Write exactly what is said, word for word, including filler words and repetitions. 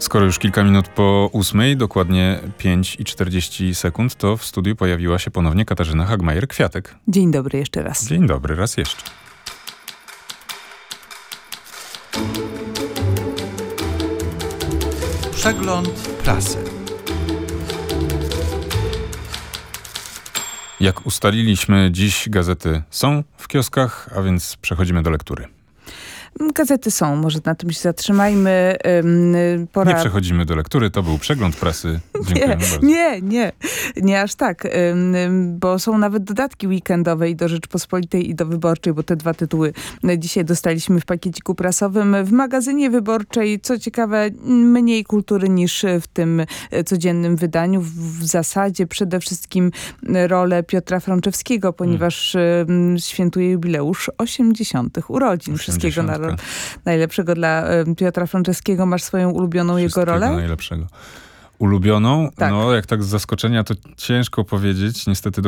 Skoro już kilka minut po ósmej, dokładnie pięć i czterdzieści sekund, to w studiu pojawiła się ponownie Katarzyna Hagmajer-Kwiatek. Dzień dobry jeszcze raz. Dzień dobry, raz jeszcze. Przegląd prasy. Jak ustaliliśmy, dziś gazety są w kioskach, a więc przechodzimy do lektury. Gazety są, może na tym się zatrzymajmy. Ym, pora... Nie przechodzimy do lektury, to był przegląd prasy. Dziękujemy nie, bardzo. nie, nie, nie aż tak, ym, bo są nawet dodatki weekendowe i do Rzeczpospolitej i do Wyborczej, bo te dwa tytuły dzisiaj dostaliśmy w pakieciku prasowym. W magazynie Wyborczej, co ciekawe, mniej kultury niż w tym codziennym wydaniu. W zasadzie przede wszystkim rolę Piotra Frączewskiego, ponieważ hmm. świętuje jubileusz osiemdziesiątych urodzin. Wszystkiego na najlepszego dla Piotra Frączewskiego. Masz swoją ulubioną jego rolę? Najlepszego. Ulubioną? Tak. No, jak tak z zaskoczenia, to ciężko powiedzieć. Niestety